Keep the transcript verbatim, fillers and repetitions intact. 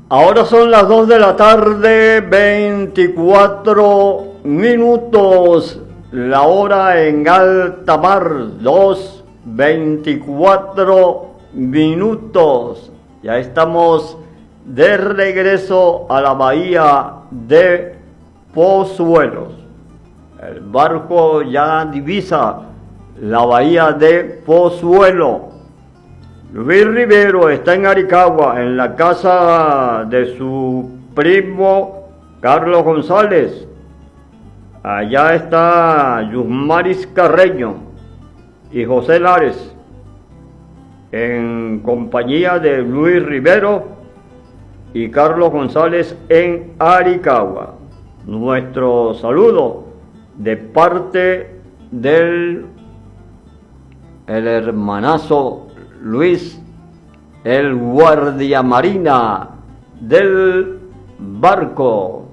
Ahora son las dos de la tarde, veinticuatro minutos, la hora en alta mar, dos, veinticuatro minutos. Ya estamos de regreso a la bahía de Pozuelos. El barco ya divisa la bahía de Pozuelo. Luis Rivero está en Aricagua, en la casa de su primo Carlos González. Allá está Yusmaris Carreño y José Lares, en compañía de Luis Rivero y Carlos González en Aricagua. Nuestro saludo de parte del el hermanazo Luis, el guardia marina del barco.